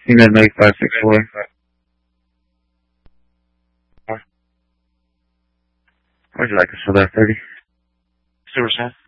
Unit 9564. Would you like us for that 30? Super Sam.